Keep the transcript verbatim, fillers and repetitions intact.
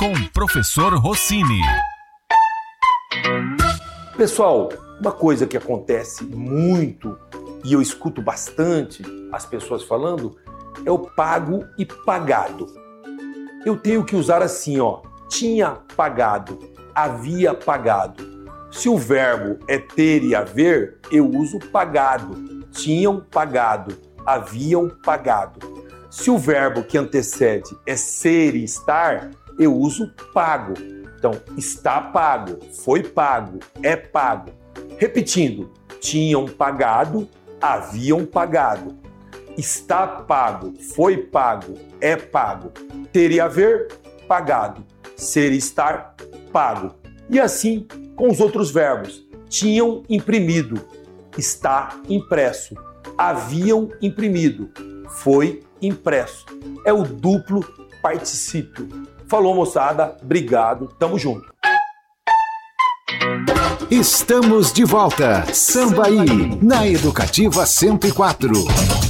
com o professor Rossini. Pessoal, uma coisa que acontece muito e eu escuto bastante as pessoas falando é o pago e pagado. Eu tenho que usar assim, ó, tinha pagado, havia pagado. Se o verbo é ter e haver, eu uso pagado. Tinham pagado, haviam pagado. Se o verbo que antecede é ser e estar, eu uso pago. Então, está pago, foi pago, é pago. Repetindo, tinham pagado, haviam pagado. Está pago, foi pago, é pago. Ter e haver, pagado. Ser e estar, pago. E assim com os outros verbos. Tinham imprimido, está impresso. Haviam imprimido, foi impresso. É o duplo particípio. Falou, moçada. Obrigado. Tamo junto. Estamos de volta. Sambaí, na Educativa cento e quatro.